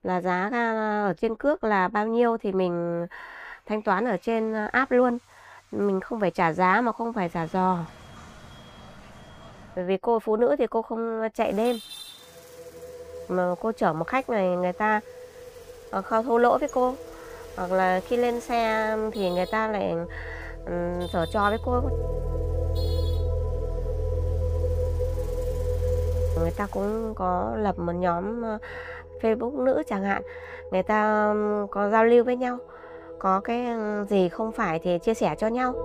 là giá ở trên cước là bao nhiêu thì mình thanh toán ở trên app luôn. Mình không phải trả giá mà không phải trả giò. Bởi vì cô phụ nữ thì cô không chạy đêm. Mà cô chở một khách này người ta không thua lỗ với cô. Hoặc là khi lên xe thì người ta lại giở trò với cô. Người ta cũng có lập một nhóm Facebook nữ chẳng hạn. Người ta có giao lưu với nhau. Có cái gì không phải thì chia sẻ cho nhau.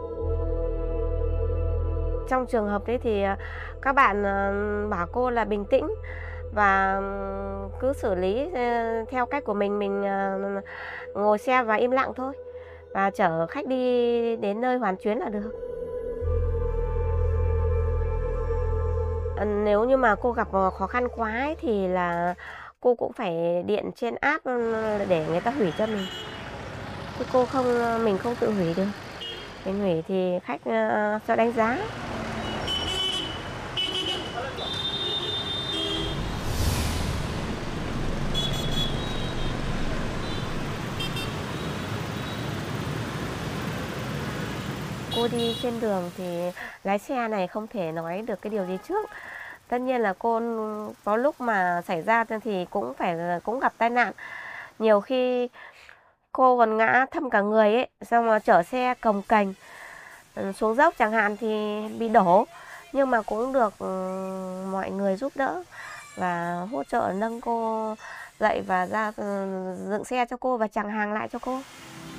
Trong trường hợp đấy thì các bạn bảo cô là bình tĩnh và cứ xử lý theo cách của mình ngồi xe và im lặng thôi. Và chở khách đi đến nơi hoàn chuyến là được. Nếu như mà cô gặp khó khăn quá ấy, thì là cô cũng phải điện trên app để người ta hủy cho mình. Chứ mình không tự hủy được. Mình hủy thì khách cho đánh giá. Cô đi trên đường thì lái xe này không thể nói được cái điều gì trước. Tất nhiên là cô có lúc mà xảy ra thì cũng gặp tai nạn. Nhiều khi cô còn ngã thâm cả người ấy, xong mà chở xe cồng kềnh xuống dốc chẳng hạn thì bị đổ. Nhưng mà cũng được mọi người giúp đỡ và hỗ trợ nâng cô dậy và ra dựng xe cho cô và chằng hàng lại cho cô.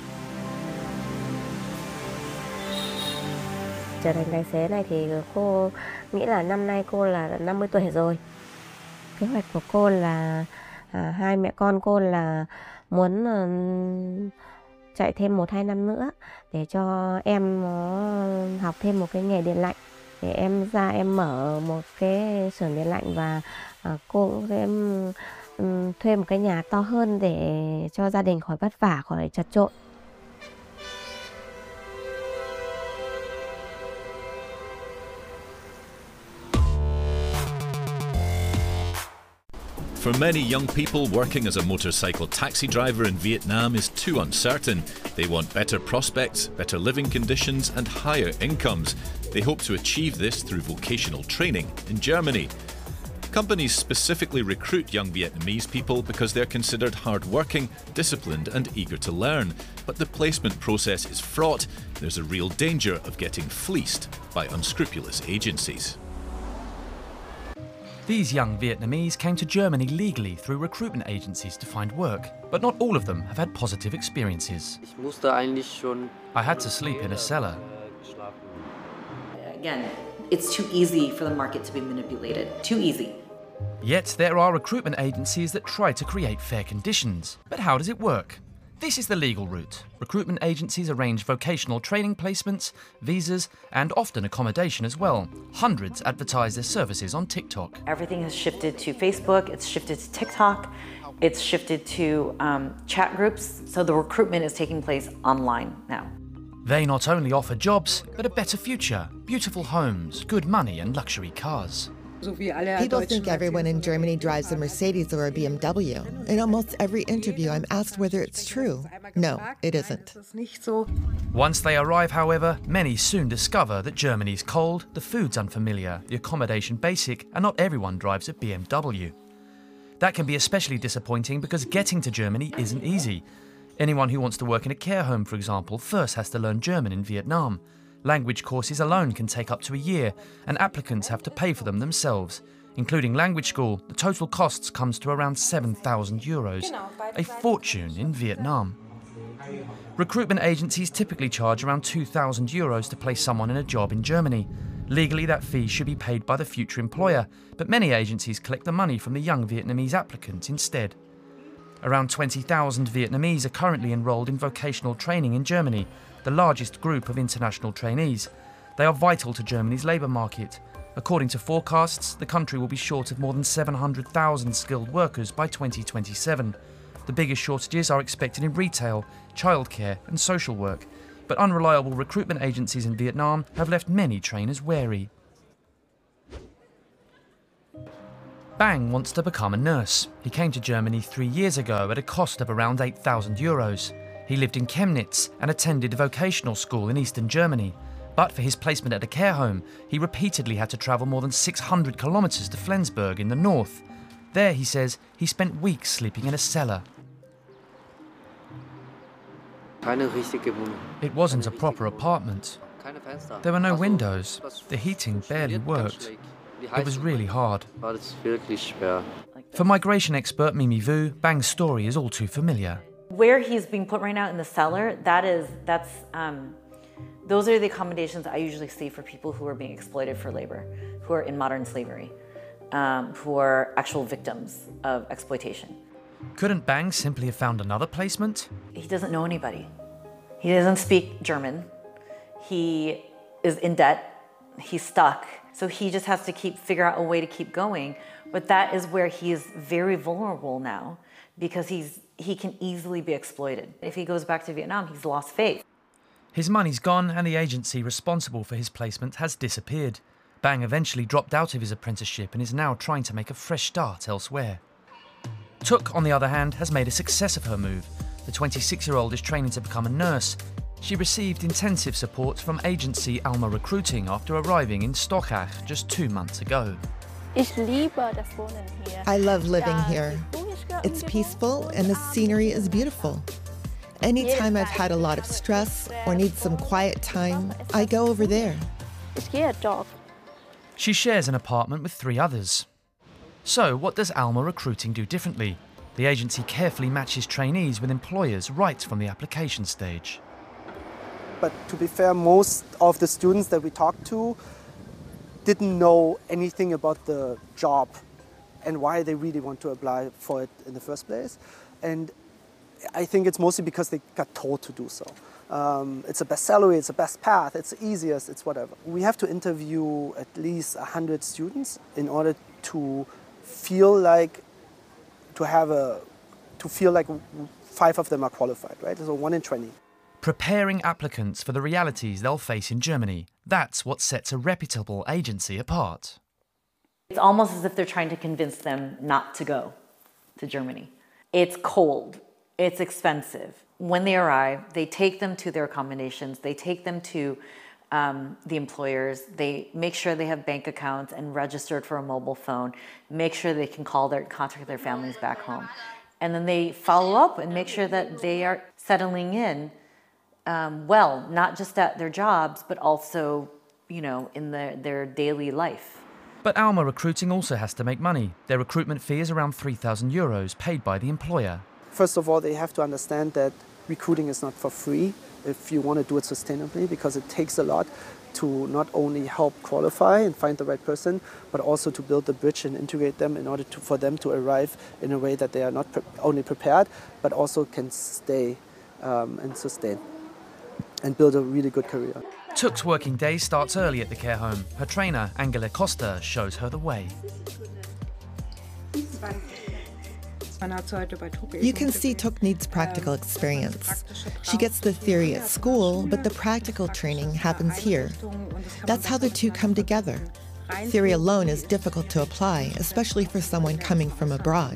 Trở thành tài xế này thì cô nghĩ là năm nay cô là 50 tuổi rồi. Kế hoạch của cô là hai mẹ con cô là muốn chạy thêm 1-2 năm nữa để cho em nó học thêm một cái nghề điện lạnh. Để em mở một cái xưởng điện lạnh và cô cũng sẽ thuê một cái nhà to hơn để cho gia đình khỏi vất vả, khỏi chật chội. For many young people, working as a motorcycle taxi driver in Vietnam is too uncertain. They want better prospects, better living conditions and higher incomes. They hope to achieve this through vocational training in Germany. Companies specifically recruit young Vietnamese people because they're considered hard-working, disciplined and eager to learn. But the placement process is fraught. There's a real danger of getting fleeced by unscrupulous agencies. These young Vietnamese came to Germany legally through recruitment agencies to find work, but not all of them have had positive experiences. I had to sleep in a cellar. Again, it's too easy for the market to be manipulated. Too easy. Yet there are recruitment agencies that try to create fair conditions. But how does it work? This is the legal route. Recruitment agencies arrange vocational training placements, visas, and often accommodation as well. Hundreds advertise their services on TikTok. Everything has shifted to Facebook, it's shifted to TikTok, it's shifted to chat groups. So the recruitment is taking place online now. They not only offer jobs, but a better future, beautiful homes, good money and luxury cars. People think everyone in Germany drives a Mercedes or a BMW. In almost every interview, I'm asked whether it's true. No, it isn't. Once they arrive, however, many soon discover that Germany's cold, the food's unfamiliar, the accommodation basic, and not everyone drives a BMW. That can be especially disappointing because getting to Germany isn't easy. Anyone who wants to work in a care home, for example, first has to learn German in Vietnam. Language courses alone can take up to a year, and applicants have to pay for them themselves. Including language school, the total costs comes to around €7,000, a fortune in Vietnam. Recruitment agencies typically charge around €2,000 to place someone in a job in Germany. Legally, that fee should be paid by the future employer, but many agencies collect the money from the young Vietnamese applicant instead. Around 20,000 Vietnamese are currently enrolled in vocational training in Germany, the largest group of international trainees. They are vital to Germany's labour market. According to forecasts, the country will be short of more than 700,000 skilled workers by 2027. The biggest shortages are expected in retail, childcare and social work, but unreliable recruitment agencies in Vietnam have left many trainers wary. Bang wants to become a nurse. He came to Germany 3 years ago at a cost of around 8,000 euros. He lived in Chemnitz and attended a vocational school in eastern Germany. But for his placement at a care home, he repeatedly had to travel more than 600 kilometers to Flensburg in the north. There, he says, he spent weeks sleeping in a cellar. It wasn't a proper apartment. There were no windows. The heating barely worked. It was really hard. For migration expert Mimi Vu, Bang's story is all too familiar. Where he's being put right now in the cellar, those are the accommodations I usually see for people who are being exploited for labor, who are in modern slavery, who are actual victims of exploitation. Couldn't Bang simply have found another placement? He doesn't know anybody. He doesn't speak German. He is in debt. He's stuck. So he just has to figure out a way to keep going. But that is where he is very vulnerable now, because he can easily be exploited. If he goes back to Vietnam, he's lost faith. His money's gone and the agency responsible for his placement has disappeared. Bang eventually dropped out of his apprenticeship and is now trying to make a fresh start elsewhere. Tuk, on the other hand, has made a success of her move. The 26-year-old is training to become a nurse. She received intensive support from agency Alma Recruiting after arriving in Stockach just 2 months ago. I love living here. It's peaceful and the scenery is beautiful. Anytime I've had a lot of stress or need some quiet time, I go over there. She shares an apartment with 3 others. So, what does Alma Recruiting do differently? The agency carefully matches trainees with employers right from the application stage. But to be fair, most of the students that we talked to didn't know anything about the job and why they really want to apply for it in the first place. And I think it's mostly because they got told to do so. It's the best salary, it's the best path, it's the easiest, it's whatever. We have to interview at least 100 students in order to feel like 5 of them are qualified, right? So 1 in 20. Preparing applicants for the realities they'll face in Germany. That's what sets a reputable agency apart. It's almost as if they're trying to convince them not to go to Germany. It's cold. It's expensive. When they arrive, they take them to their accommodations. They take them to the employers. They make sure they have bank accounts and registered for a mobile phone. Make sure they can contact their families back home. And then they follow up and make sure that they are settling in well, not just at their jobs, but also, in their daily life. But Alma Recruiting also has to make money. Their recruitment fee is around 3,000 euros paid by the employer. First of all, they have to understand that recruiting is not for free if you want to do it sustainably, because it takes a lot to not only help qualify and find the right person, but also to build the bridge and integrate them in order for them to arrive in a way that they are not only prepared, but also can stay and sustain and build a really good career. Tuk's working day starts early at the care home. Her trainer, Angela Costa, shows her the way. You can see Tuk needs practical experience. She gets the theory at school, but the practical training happens here. That's how the two come together. Theory alone is difficult to apply, especially for someone coming from abroad.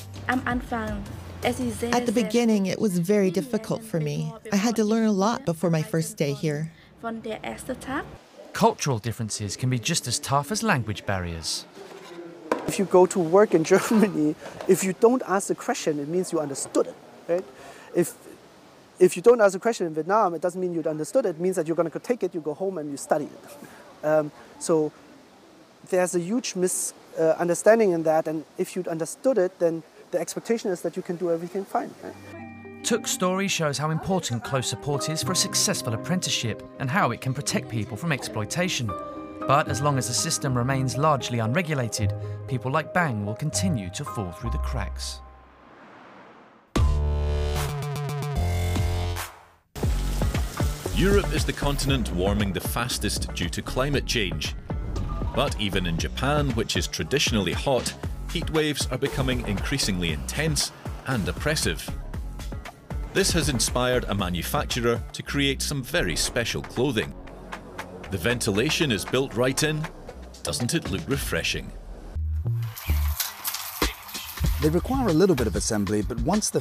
At the beginning, it was very difficult for me. I had to learn a lot before my first day here. Cultural differences can be just as tough as language barriers. If you go to work in Germany, if you don't ask the question, it means you understood it, right? If you don't ask the question in Vietnam, it doesn't mean you understood it. It means that you're going to take it, you go home and you study it. So there's a huge misunderstanding in that, and if you'd understood it, then the expectation is that you can do everything fine. Right? Tuk's story shows how important close support is for a successful apprenticeship and how it can protect people from exploitation. But as long as the system remains largely unregulated, people like Bang will continue to fall through the cracks. Europe is the continent warming the fastest due to climate change. But even in Japan, which is traditionally hot, heat waves are becoming increasingly intense and oppressive. This has inspired a manufacturer to create some very special clothing. The ventilation is built right in. Doesn't it look refreshing? They require a little bit of assembly, but once the